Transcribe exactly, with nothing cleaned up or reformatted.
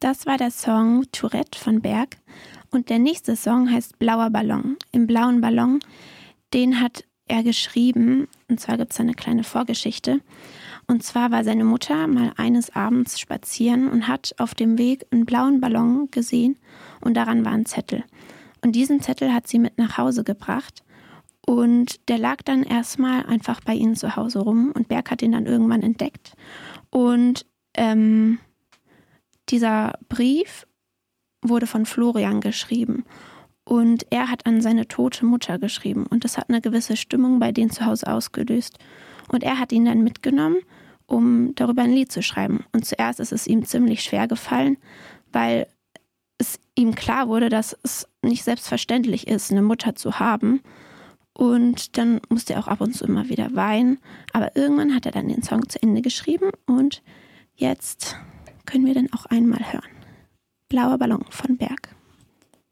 Das war der Song Tourette von Berg. Und der nächste Song heißt Blauer Ballon. Im blauen Ballon, den hat er geschrieben. Und zwar gibt es eine kleine Vorgeschichte. Und zwar war seine Mutter mal eines Abends spazieren und hat auf dem Weg einen blauen Ballon gesehen. Und daran war ein Zettel. Und diesen Zettel hat sie mit nach Hause gebracht. Und der lag dann erstmal einfach bei ihnen zu Hause rum. Und Berg hat ihn dann irgendwann entdeckt. Und ähm, dieser Brief wurde von Florian geschrieben. Und er hat an seine tote Mutter geschrieben. Und das hat eine gewisse Stimmung bei denen zu Hause ausgelöst. Und er hat ihn dann mitgenommen, um darüber ein Lied zu schreiben. Und zuerst ist es ihm ziemlich schwer gefallen, weil es ihm klar wurde, dass es nicht selbstverständlich ist, eine Mutter zu haben. Und dann musste er auch ab und zu immer wieder weinen. Aber irgendwann hat er dann den Song zu Ende geschrieben. Und jetzt können wir den auch einmal hören. Blauer Ballon von Berg.